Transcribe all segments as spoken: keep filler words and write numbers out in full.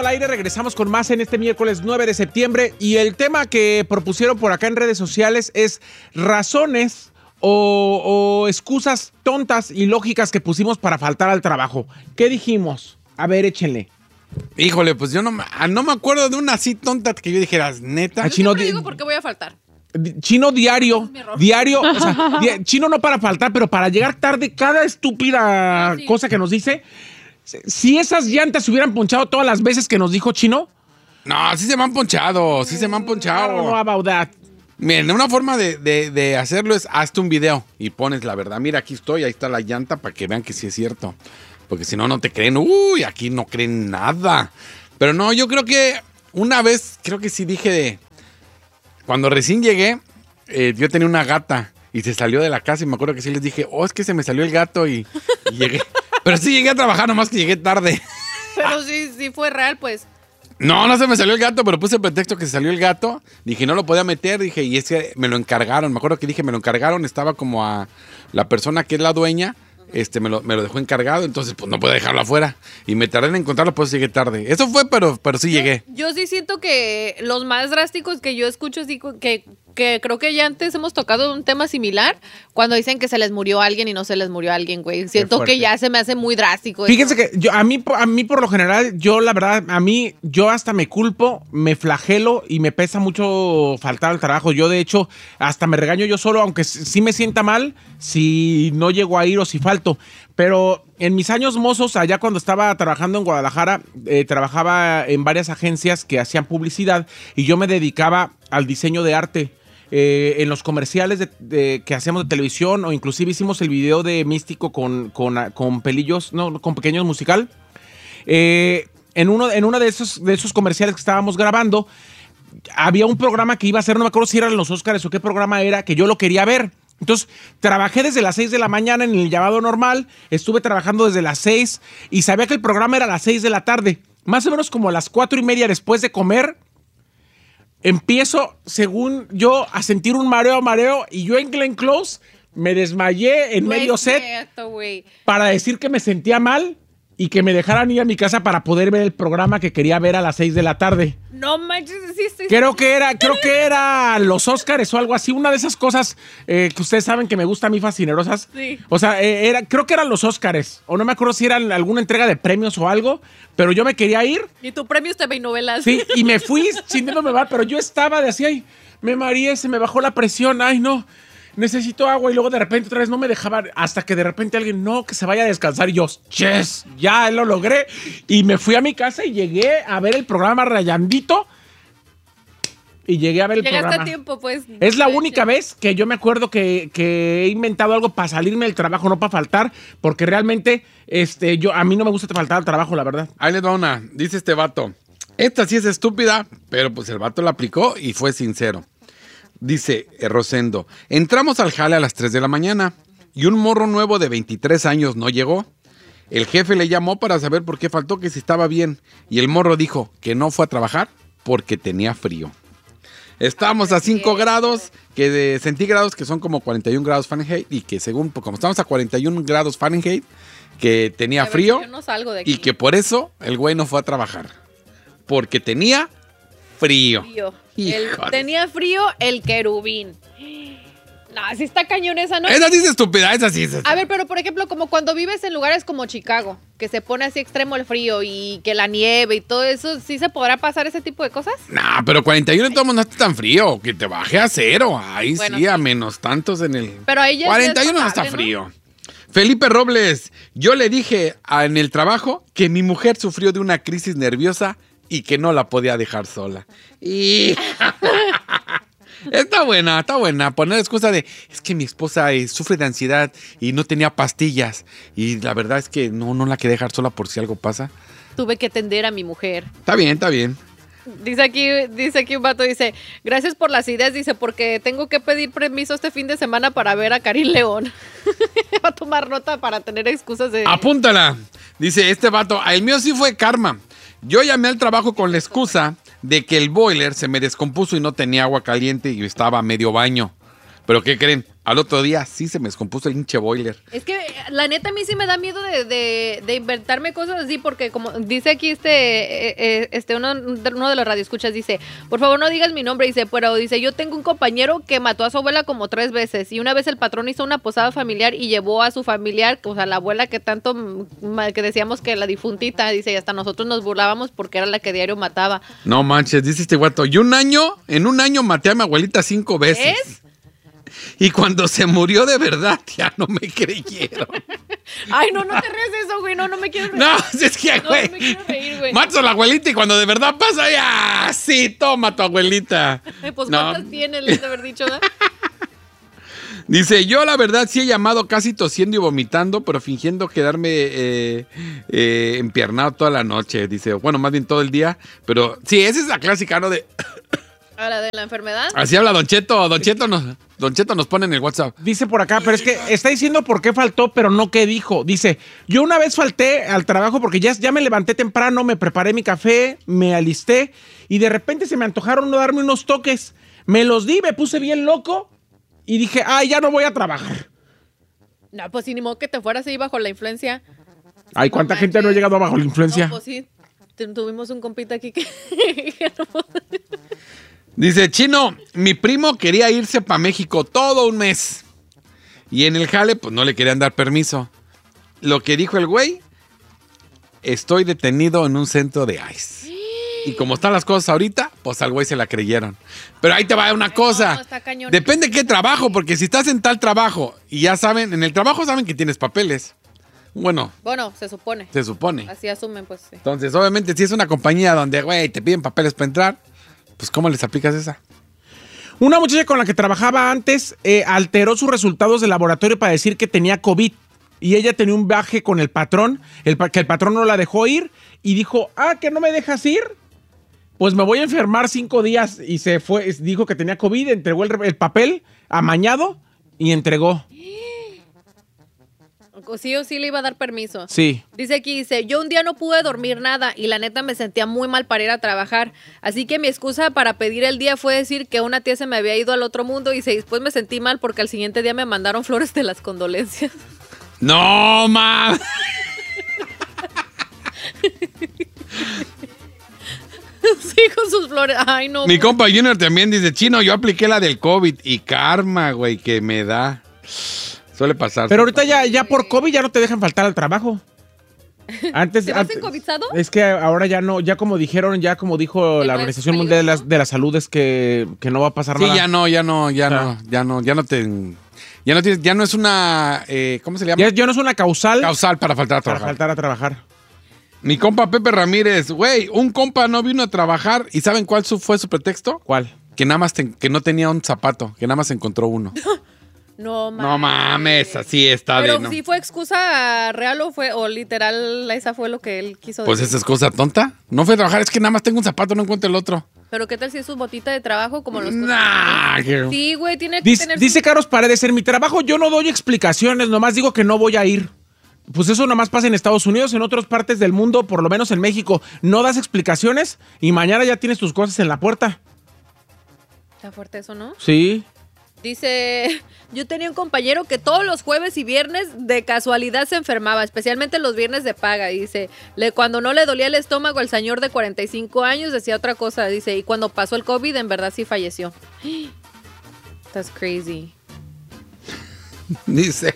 al aire, regresamos con más en este miércoles nueve de septiembre y el tema que propusieron por acá en redes sociales es razones o, o excusas tontas y lógicas que pusimos para faltar al trabajo. ¿Qué dijimos? A ver, échenle. Híjole, pues yo no, me- ah, no me acuerdo de una así tonta que yo dijera, neta. Ah, Yo Chino, siempre di- digo por qué voy a faltar. di- Chino diario, Es mi error. diario, o sea, di- Chino no para faltar, pero para llegar tarde cada estúpida Ah, sí. cosa que nos dice. Si esas llantas se hubieran ponchado todas las veces que nos dijo Chino, No, sí se me han ponchado, sí se me han I don't know ponchado. about that. Miren, una forma de, de- de hacerlo es hazte un video y pones la verdad. Mira, aquí estoy, ahí está la llanta para que vean que sí es cierto. Porque si no, no te creen. Uy, aquí no creen nada. Pero no, yo creo que una vez, creo que sí dije de... Cuando recién llegué, eh, yo tenía una gata y se salió de la casa y me acuerdo que sí les dije, oh, es que se me salió el gato y, y llegué. Pero sí llegué a trabajar, nomás que llegué tarde. Pero sí, sí fue real, pues. No, no se me salió el gato, pero puse el pretexto que se salió el gato. Dije, no lo podía meter, dije, y es que me lo encargaron. Me acuerdo que dije, me lo encargaron, estaba como a la persona que es la dueña, este, me lo, me lo dejó encargado, entonces pues no puedo dejarlo afuera. Y me tardé en encontrarlo, pues llegué tarde. Eso fue, pero, pero sí llegué. Yo sí siento que los más drásticos que yo escucho, así que, que creo que ya antes hemos tocado un tema similar, cuando dicen que se les murió alguien y no se les murió alguien, güey. Siento fuerte. que ya se me hace muy drástico. Fíjense eso. que yo, a, mí, a mí por lo general, yo la verdad, a mí, yo hasta me culpo, me flagelo y me pesa mucho faltar al trabajo. Yo de hecho, hasta me regaño yo solo, aunque sí sí me sienta mal si no llego a ir o si falto. Pero en mis años mozos, allá cuando estaba trabajando en Guadalajara, eh, trabajaba en varias agencias que hacían publicidad y yo me dedicaba al diseño de arte. Eh, en los comerciales de, de- que hacíamos de televisión o inclusive hicimos el video de Místico con, con, con pelillos, no, con pequeños musical. Eh, en uno, en uno de, esos, de esos comerciales que estábamos grabando, había un programa que iba a ser, no me acuerdo si eran los Óscares o qué programa era, que yo lo quería ver. Entonces, trabajé desde las seis de la mañana en el llamado normal, estuve trabajando desde las seis y sabía que el programa era a las seis de la tarde. Más o menos como a las cuatro y media después de comer, empiezo, según yo, a sentir un mareo, mareo, y yo en Glenn Close me desmayé en No medio es set cierto, güey. para decir que me sentía mal y que me dejaran ir a mi casa para poder ver el programa que quería ver a las seis de la tarde. No manches, sí estoy... Creo que era, creo que era los Óscares o algo así, una de esas cosas eh, que ustedes saben que me gusta a mí fascinerosas. Sí. O sea, eh, era, creo que eran los Óscares, o no me acuerdo si era alguna entrega de premios o algo, pero yo me quería ir, Y tu premio es T V y novelas. sí, y me fui sintiéndome mal, pero yo estaba de así, ay, me mareé, se me bajó la presión, ay no, necesito agua, y luego de repente otra vez no me dejaban, hasta que de repente alguien, no, que se vaya a descansar, y yo, yes, ya lo logré, y me fui a mi casa y llegué a ver el programa rayandito, y llegué a ver el Llegaste programa. a tiempo, pues. Es la Manches. única vez que yo me acuerdo que, que he inventado algo para salirme del trabajo, no para faltar, porque realmente este, yo, a mí no me gusta faltar al trabajo, la verdad. Ahí les va una, dice este vato. Esta sí es estúpida, pero pues el vato la aplicó y fue sincero. Dice eh, Rosendo, entramos al jale a las tres de la mañana y un morro nuevo de veintitrés años no llegó. El jefe le llamó para saber por qué faltó, que si estaba bien. Y el morro dijo que no fue a trabajar porque tenía frío. Estábamos a cinco grados que de centígrados, que son como cuarenta y un grados Fahrenheit, y que según, pues, como estamos a cuarenta y un grados Fahrenheit, que tenía A ver, frío, yo no salgo de aquí. y que por eso el güey no fue a trabajar. Porque tenía frío. Frío. El- Híjole. tenía frío el querubín. No, así está cañón esa, ¿no? Esa sí es estúpida, esa sí es. A ver, pero por ejemplo, como cuando vives en lugares como Chicago, que se pone así extremo el frío y que la nieve y todo eso, ¿sí se podrá pasar ese tipo de cosas? Nah, pero cuarenta y uno entonces no está tan frío. Que te baje a cero. Ahí Bueno, sí, sí. a menos tantos en el. Pero ahí ya- cuarenta y uno ya no es está pasable, frío. Felipe Robles, yo le dije a- en el trabajo que mi mujer sufrió de una crisis nerviosa y que no la podía dejar sola. Y. Está buena, está buena. Poner excusa de, es que mi esposa eh, sufre de ansiedad y no tenía pastillas. Y la verdad es que no, no la quería dejar sola por si algo pasa. Tuve que atender a mi mujer. Está bien, está bien. Dice aquí, dice aquí un vato, dice, gracias por las ideas, dice, porque tengo que pedir permiso este fin de semana para ver a Karim León. Va a tomar nota para tener excusas de... Apúntala. Dice este vato, el mío sí fue karma. Yo llamé al trabajo con la excusa de que el boiler se me descompuso y no tenía agua caliente y estaba a medio baño. Pero ¿qué creen? Al otro día sí se me descompuso el hinche boiler. Es que la neta a mí sí me da miedo de, de, de inventarme cosas así, porque como dice aquí este, eh, este uno, uno de los radioescuchas, dice, por favor no digas mi nombre, dice, pero dice, yo tengo un compañero que mató a su abuela como tres veces, y una vez el patrón hizo una posada familiar y llevó a su familiar, o sea, la abuela que tanto, que decíamos que la difuntita, dice, y hasta nosotros nos burlábamos porque era la que diario mataba. No manches, dice este guato, y un año, en un año maté a mi abuelita cinco veces. ¿Es? Y cuando se murió de verdad, ya no me creyeron. Ay, no, no te ríes de eso, güey. No, no me quiero reír. No, es que, No, güey. no me quiero reír, güey. Matas a la abuelita y cuando de verdad pasa, ya, sí, toma a tu abuelita. Ay, pues, No. ¿cuántas tiene? Les de haber dicho, ¿verdad? Dice, yo la verdad sí he llamado casi tosiendo y vomitando, pero fingiendo quedarme eh, eh, empiernado toda la noche. Dice, bueno, más bien todo el día. Pero sí, esa es la clásica, ¿no? De... ¿A la de la enfermedad? Así habla Don Cheto. Don Cheto nos, Don Cheto nos pone en el WhatsApp. Dice por acá, pero es que está diciendo por qué faltó, pero no qué dijo. Dice, yo una vez falté al trabajo porque ya, ya me levanté temprano, me preparé mi café, me alisté y de repente se me antojaron no darme unos toques. Me los di, me puse bien loco y dije, ay, ya no voy a trabajar. No, pues sí, ni modo que te fueras ahí bajo la influencia. Ay, ¿cuánta No gente no ha manches. llegado bajo la influencia? No, pues sí. Tu- Tuvimos un compita aquí que... que no- Dice, Chino, mi primo quería irse para México todo un mes. Y en el jale, pues no le querían dar permiso. Lo que dijo el güey, estoy detenido en un centro de ICE. Y como están las cosas ahorita, pues al güey se la creyeron. Pero ahí te va una cosa. no, está cañón. Depende de qué trabajo, porque si estás en tal trabajo y ya saben, en el trabajo saben que tienes papeles. Bueno, Bueno, se supone. se supone. Así asumen, pues sí. Entonces, obviamente, si es una compañía donde, güey, te piden papeles para entrar, pues ¿cómo les aplicas esa? Una muchacha con la que trabajaba antes eh, alteró sus resultados de laboratorio para decir que tenía COVID. Y ella tenía un viaje con el patrón, el, pa- que el patrón no la dejó ir. Y dijo, ah, ¿que no me dejas ir? Pues me voy a enfermar cinco días. Y se fue, dijo que tenía COVID, entregó el, el papel amañado y entregó. O sí o sí le iba a dar permiso. Sí. Dice aquí, dice, yo un día no pude dormir nada y la neta me sentía muy mal para ir a trabajar. Así que mi excusa para pedir el día fue decir que una tía se me había ido al otro mundo y se- después me sentí mal porque al siguiente día me mandaron flores de las condolencias. ¡No, ma! Sí, con sus flores. Ay, no. Mi compa Junior también dice, Chino, yo apliqué la del COVID y karma, güey, que me da. Suele pasar. Pero ahorita ya, ya por COVID ya no te dejan faltar al trabajo. Antes, ¿Te vas antes- encovizado? Es que ahora ya no, ya como dijeron, ya como dijo ¿Que la no es Organización Mundial de la, peligroso? de la Salud, es que, que no va a pasar Sí, nada. ya no, ya no, ya Ah. no, ya no, ya no te... Ya no, tienes, ya no es una... eh, ¿Cómo se le llama? Ya, ya no es una causal Causal para faltar a para trabajar. faltar a trabajar. Mi compa Pepe Ramírez, güey, un compa no vino a trabajar y ¿saben cuál su- fue su pretexto? ¿Cuál? Que nada más te- que no tenía un zapato, que nada más encontró uno. No mames. No mames, así está Pero de... no. si fue excusa real o fue, o literal, esa fue lo que él quiso Pues decir. esa es cosa tonta. No fue a trabajar, es que nada más tengo un zapato, no encuentro el otro. Pero qué tal si es su botita de trabajo como los... Nah, que- Sí, güey, tiene que Dice, tener... dice su- Carlos Paredes, en mi trabajo yo no doy explicaciones, nomás digo que no voy a ir. Pues eso nomás pasa en Estados Unidos, en otras partes del mundo, por lo menos en México. No das explicaciones y mañana ya tienes tus cosas en la puerta. Está fuerte eso, ¿no? Sí. Dice, yo tenía un compañero que todos los jueves y viernes de casualidad se enfermaba, especialmente los viernes de paga. Dice, le, cuando no le dolía el estómago al señor de cuarenta y cinco años decía otra cosa. Dice, y cuando pasó el COVID en verdad sí falleció. That's crazy. Dice.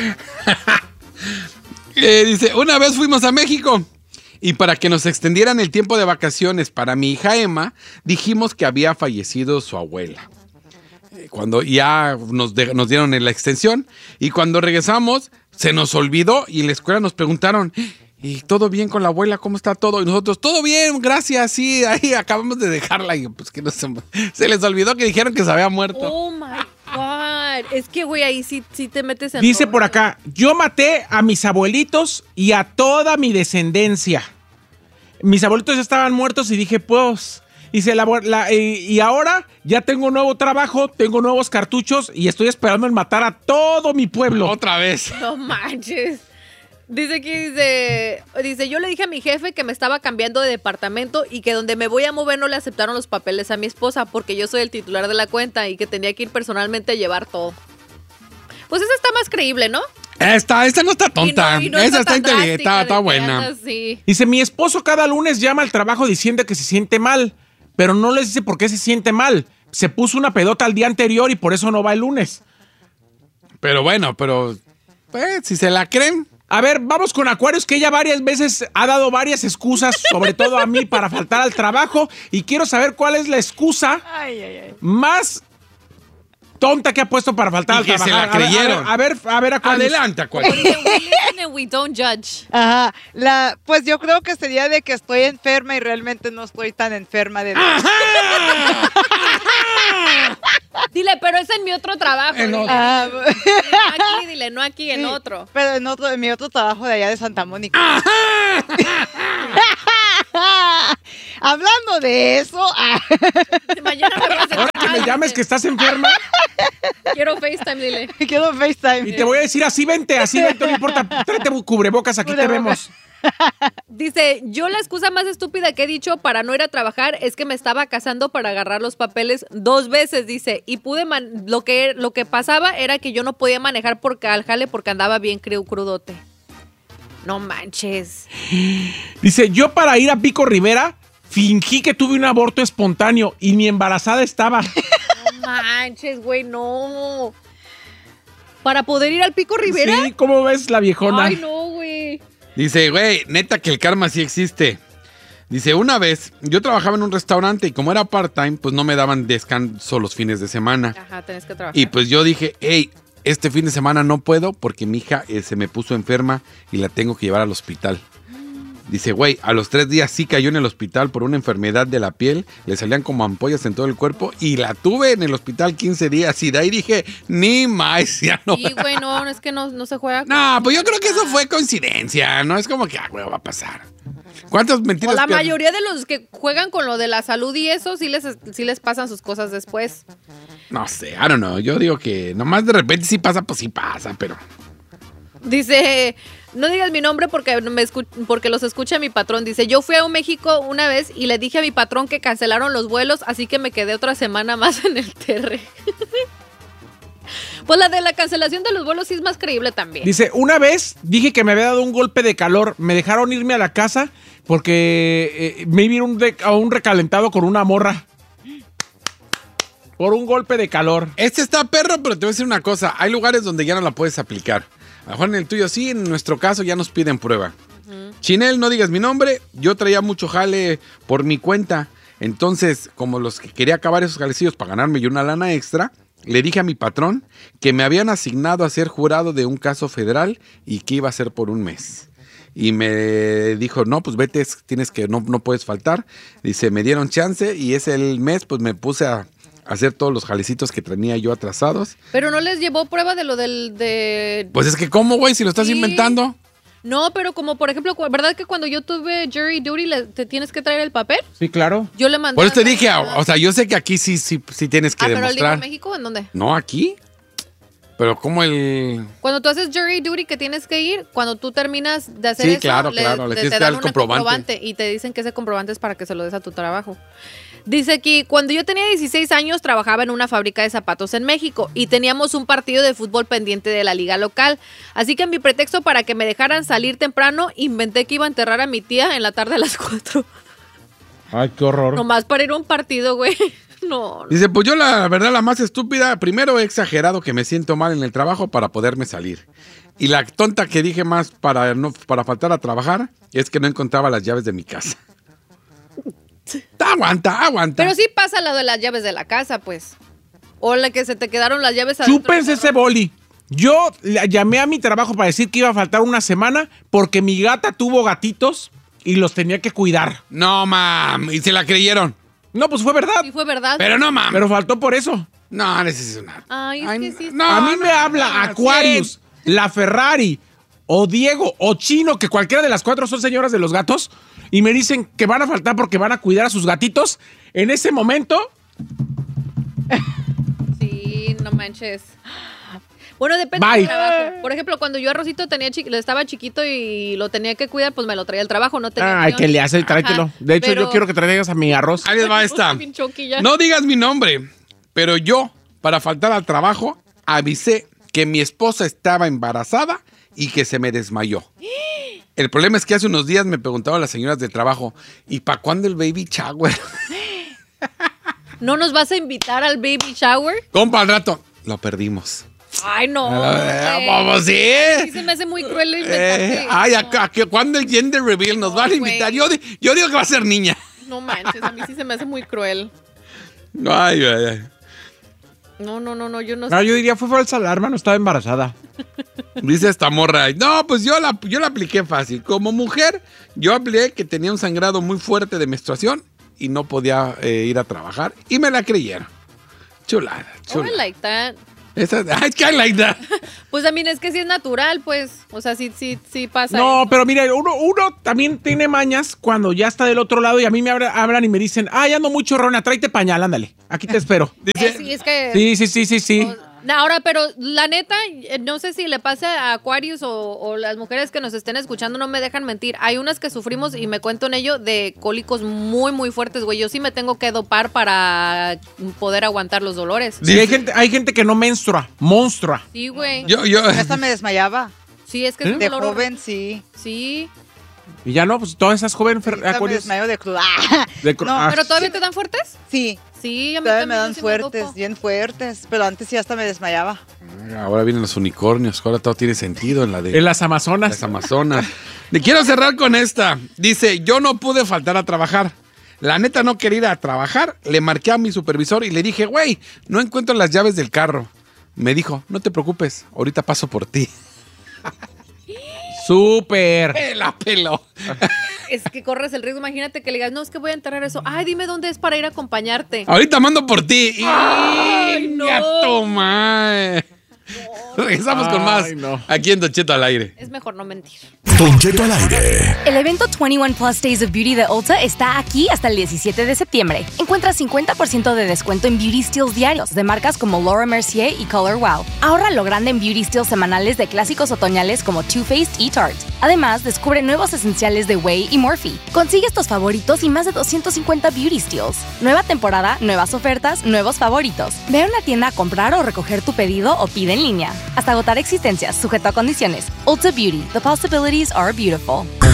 Eh, dice, una vez fuimos a México y para que nos extendieran el tiempo de vacaciones para mi hija Emma, dijimos que había fallecido su abuela. Eh, Cuando ya nos, de- nos dieron la extensión y cuando regresamos se nos olvidó y en la escuela nos preguntaron, ¿y todo bien con la abuela? ¿Cómo está todo? Y nosotros, todo bien, gracias, sí, ahí acabamos de dejarla. Y pues que no se, se les olvidó que dijeron que se había muerto. Oh my God. Es que, güey, ahí sí, sí te metes en... Dice rollo. por acá, yo maté a mis abuelitos y a toda mi descendencia. Mis abuelitos ya estaban muertos y dije, pues... Dice, la, la- y, y ahora ya tengo un nuevo trabajo, tengo nuevos cartuchos y estoy esperando en matar a todo mi pueblo. Otra vez. No manches. Dice aquí, dice, dice, yo le dije a mi jefe que me estaba cambiando de departamento y que donde me voy a mover no le aceptaron los papeles a mi esposa porque yo soy el titular de la cuenta y que tenía que ir personalmente a llevar todo. Pues esa está más creíble, ¿no? Esta, esta no está tonta. Y no- y no esa está tan inteligente, está, drástica está de que buena. anda así. Dice, mi esposo cada lunes llama al trabajo diciendo que se siente mal, pero no les dice por qué se siente mal. Se puso una pedota al día anterior y por eso no va el lunes. Pero bueno, pero pues, si se la creen. A ver, vamos con Acuarios, que ella varias veces ha dado varias excusas, sobre todo a mí, para faltar al trabajo. Y quiero saber cuál es la excusa Ay, ay, ay. más tonta que ha puesto para faltar Y al que trabajo. se la A ver, a ver, creyeron. A ver, a ver, Acuarios. Adelante, Acuario. Dice, we listen and we don't judge. Ajá, la, pues yo creo que sería de que estoy enferma y realmente no estoy tan enferma de Dile, pero es en mi otro trabajo. En dile. otro. Ah, No aquí, dile, no aquí, en sí, otro. Pero en otro, en mi otro trabajo de allá de Santa Mónica. Hablando de eso, ah, Mañana me vas a Ahora que me llames que estás enferma Quiero FaceTime, dile. quiero FaceTime. y te voy a decir así vente, así vente, no importa. Tráete cubrebocas, aquí te Cubrebocas. vemos. Dice, yo la excusa más estúpida que he dicho para no ir a trabajar es que me estaba casando para agarrar los papeles dos veces, dice, y pude, man lo que lo que pasaba era que yo no podía manejar por al jale porque andaba bien cru crudote. No manches. Dice, yo para ir a Pico Rivera fingí que tuve un aborto espontáneo y ni embarazada estaba. No manches, güey, no. ¿Para poder ir al Pico Rivera? Sí, ¿cómo ves la viejona? Ay, no, güey. Dice, güey, neta que el karma sí existe. Dice, una vez yo trabajaba en un restaurante y como era part-time, pues no me daban descanso los fines de semana. Ajá, tenés que trabajar. Y pues yo dije, hey, este fin de semana no puedo porque mi hija eh, se me puso enferma y la tengo que llevar al hospital. Dice, güey, a los tres días sí cayó en el hospital por una enfermedad de la piel, le salían como ampollas en todo el cuerpo y la tuve en el hospital quince días y de ahí dije, ni más, ya no. Sí, güey, no, es que no, no se juega. No, pues yo creo que eso fue coincidencia, no es como que, ah, güey, va a pasar. ¿Cuántas mentiras? O la que- mayoría de los que juegan con lo de la salud y eso, sí les, sí les pasan sus cosas después. No sé, I don't know, yo digo que nomás de repente sí pasa, pues sí pasa, pero... Dice, no digas mi nombre porque, me escu- porque los escucha mi patrón. Dice, yo fui a México una vez y le dije a mi patrón que cancelaron los vuelos, así que me quedé otra semana más en el T R. Pues la de la cancelación de los vuelos sí es más creíble también. Dice, una vez dije que me había dado un golpe de calor, me dejaron irme a la casa porque eh, me iba a un, de- a un recalentado con una morra. Por un golpe de calor. Este está perro, pero te voy a decir una cosa. Hay lugares donde ya no la puedes aplicar. A lo mejor en el tuyo sí, en nuestro caso ya nos piden prueba. Chinel, no digas mi nombre. Yo traía mucho jale por mi cuenta. Entonces, como los que quería acabar esos jalecillos para ganarme yo una lana extra, le dije a mi patrón que me habían asignado a ser jurado de un caso federal y que iba a ser por un mes. Y me dijo, no, pues vete, es- tienes que, no, no puedes faltar. Dice, me dieron chance y ese el mes, pues me puse a hacer todos los jalecitos que tenía yo atrasados. Pero no les llevó prueba de lo del... de... Pues es que, ¿cómo, güey? Si lo estás Sí. inventando. No, pero como por ejemplo, cu- ¿verdad que cuando yo tuve jury duty le- te tienes que traer el papel? Sí, claro. Yo le mandé... Por eso te a- dije, o sea, yo sé que aquí sí, sí, sí tienes que Ah, pero el dijo en demostrar. México, ¿en dónde? No, aquí. Pero como el... Cuando tú haces jury duty que tienes que ir, cuando tú terminas de hacer Sí, eso, claro, claro, le te, tienes te que dar dan el un comprobante. y te dicen que ese comprobante es para que se lo des a tu trabajo. Dice aquí, cuando yo tenía dieciséis años trabajaba en una fábrica de zapatos en México y teníamos un partido de fútbol pendiente de la liga local. Así que mi pretexto para que me dejaran salir temprano, inventé que iba a enterrar a mi tía en la tarde a las cuatro. Ay, qué horror. Nomás para ir a un partido, güey. No, no. Dice, pues yo la verdad la más estúpida, primero he exagerado que me siento mal en el trabajo para poderme salir. Y la tonta que dije más para, no, para faltar a trabajar es que no encontraba las llaves de mi casa. Aguanta, aguanta. Pero sí pasa lo de las llaves de la casa, pues. O la que se te quedaron las llaves adentro Chúpense del ese carro. boli. Yo le- llamé a mi trabajo para decir que iba a faltar una semana porque mi gata tuvo gatitos y los tenía que cuidar. No, mam, y se la creyeron. No, pues fue verdad. Sí, fue verdad. Pero no, mam. Pero faltó por eso. No, necesito una. Ay, es que sí. no, a mí no, me habla no, Aquarius, sí. la Ferrari, o Diego, o Chino, que cualquiera de las cuatro son señoras de los gatos, y me dicen que van a faltar porque van a cuidar a sus gatitos. En ese momento, Sí, no manches. Bueno, depende Bye. del trabajo. Por ejemplo, cuando yo a Rosito tenía chi- estaba chiquito y lo tenía que cuidar, pues me lo traía al trabajo, no tenía Ay, opción. que le hace, tráetelo. Ajá, De hecho, pero- yo quiero que traigas a mi arroz. Ahí les va esta. Bien choqui ya. No digas mi nombre, pero yo, para faltar al trabajo, avisé que mi esposa estaba embarazada y que se me desmayó. El problema es que hace unos días me preguntaban las señoras del trabajo, ¿y para cuándo el baby shower? ¿No nos vas a invitar al baby shower? Compa, al rato, lo perdimos. Ay, no. Eh, güey. ¿Cómo sí? Sí se me hace muy cruel el inventarte. Eh, ay, ¿a, a, que- ¿cuándo el gender reveal nos No, van a invitar? güey. Yo, di- yo digo que va a ser niña. No manches, a mí sí se me hace muy cruel. Ay, ay, ay. No, no, no, no, yo no No, sé. yo diría fue falsa alarma, no estaba embarazada. Dice esta morra, no, pues yo la, yo la apliqué fácil. Como mujer, yo apliqué que tenía un sangrado muy fuerte de menstruación y no podía eh, ir a trabajar. Y me la creyeron. Chulada, Oh, I chulada. like that. Esa, ay, que I like that. Pues a mí es que sí es natural, pues. O sea, sí, sí, sí pasa. No, eso. pero mira, uno, uno también tiene mañas cuando ya está del otro lado y a mí me habla- hablan y me dicen, ay, ando muy chorrona, tráete pañal, ándale, aquí te espero. Eh, sí, es que. Sí, sí, sí, sí, sí. No, ahora, pero la neta, eh, no sé si le pasa a Aquarius o, o las mujeres que nos estén escuchando, no me dejan mentir. Hay unas que sufrimos, y me cuento en ello, de cólicos muy, muy fuertes, güey. Yo sí me tengo que dopar para poder aguantar los dolores. Sí, hay gente, hay gente que no menstrua, monstrua. Sí, güey. Yo, yo, Esta me desmayaba. Sí, es que es un De dolor joven, sí. Sí. Y ya no, pues todas esas jóvenes Esta me Aquarius. desmayo de cruda. De cru- No, ah, ¿Pero todavía te dan fuertes? Sí, Sí, a mí todavía también. me yo dan sí fuertes, dopo. bien fuertes. Pero antes sí hasta me desmayaba. ahora vienen los unicornios, ahora todo tiene sentido en la de en las Amazonas. las Amazonas. Le quiero cerrar con esta. Dice, yo no pude faltar a trabajar. La neta no quería ir a trabajar. Le marqué a mi supervisor y le dije, güey, no encuentro las llaves del carro. Me dijo, no te preocupes, ahorita paso por ti. Súper. Me la peló. Es que corres el riesgo. Imagínate que le digas, no, es que voy a enterrar eso. Ay, dime dónde es para ir a acompañarte. Ahorita mando por ti. Ay, no. Ya toma. Regresamos con más Ay, no. aquí en Don Cheto al aire. Es mejor no mentir. Don Cheto al aire. El evento veintiuno Plus Days of Beauty de Ulta está aquí hasta el diecisiete de septiembre. Encuentra cincuenta por ciento de descuento en beauty steals diarios de marcas como Laura Mercier y Color Wow. Ahorra lo grande en beauty steals semanales de clásicos otoñales como Too Faced y Tarte. Además, descubre nuevos esenciales de Way y Morphe. Consigue estos favoritos y más de doscientos cincuenta beauty steals. Nueva temporada, nuevas ofertas, nuevos favoritos. Ve a una tienda a comprar o recoger tu pedido o pide en línea. Hasta agotar existencias, sujeto a condiciones. Ulta Beauty. The possibilities are beautiful.